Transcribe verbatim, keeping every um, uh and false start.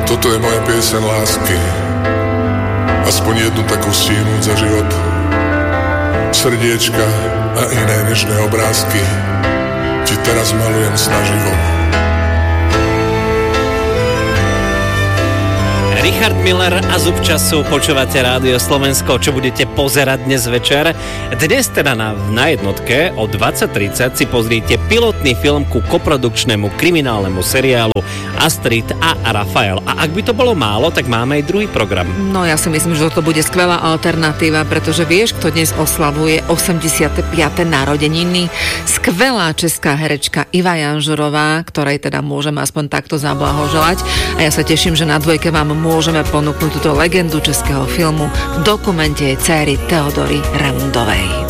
Toto je moja pieseň lásky. Aspoň jednu takú stihnúť za život. Srdiečka a iné nežné obrázky ti teraz malujem snaživo. Richard Miller a Zub času, počúvate Rádio Slovensko, čo budete pozerať dnes večer. Dnes teda na, na jednotke o dvadsať tridsať si pozrite pilotný film ku koprodukčnému kriminálnemu seriálu Astrid a Rafael. A ak by to bolo málo, tak máme aj druhý program. No ja si myslím, že to bude skvelá alternatíva, pretože vieš, kto dnes oslavuje osemdesiate piate narodeniny? Skvelá česká herečka Iva Janžurová, ktorej teda môžeme aspoň takto zablahoželať. A ja sa teším, že na dvojke vám môžeme ponúknuť túto legendu českého filmu v dokumente jej dcéry Teodory Remundovej.